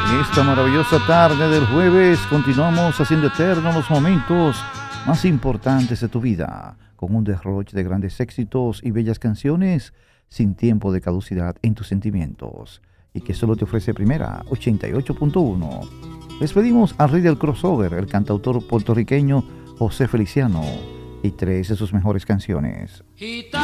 En esta maravillosa tarde del jueves continuamos haciendo eternos los momentos más importantes de tu vida, con un derroche de grandes éxitos y bellas canciones sin tiempo de caducidad en tus sentimientos, y que solo te ofrece Primera 88.1. Les pedimos al rey del crossover, el cantautor puertorriqueño José Feliciano, y tres de sus mejores canciones.